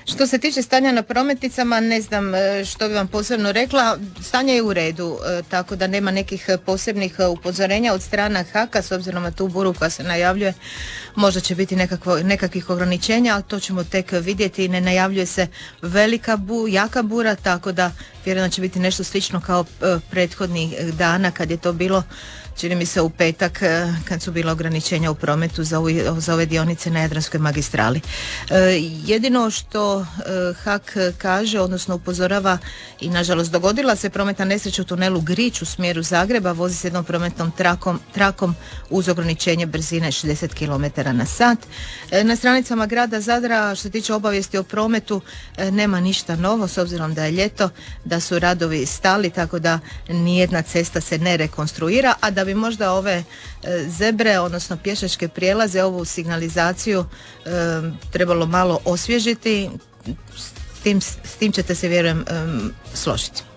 Što se tiče stanja na prometnicama, ne znam što bi vam posebno rekla, stanje je u redu, tako da nema nekih posebnih upozorenja od strana HAK-a, s obzirom na tu buru koja se najavljuje, možda će biti nekakvih ograničenja, ali to ćemo tek vidjeti. Ne najavljuje se jaka bura, tako da vjerujem da će biti nešto slično kao prethodnih dana kad je to bilo, čini mi se u petak, kad su bila ograničenja u prometu za ove dionice na Jadranskoj magistrali. Jedino što HAK kaže, odnosno upozorava, i nažalost dogodila se prometna nesreća u tunelu Grič u smjeru Zagreba, vozi se jednom prometnom trakom uz ograničenje brzine 60 km na sat. Na stranicama grada Zadra, što se tiče obavijesti o prometu, nema ništa novo, s obzirom da je ljeto, da su radovi stali, tako da nijedna cesta se ne rekonstruira, a da bi možda ove zebre, odnosno pješačke prijelaze, ovu signalizaciju trebalo malo osvježiti, s tim ćete se, vjerujem, složiti.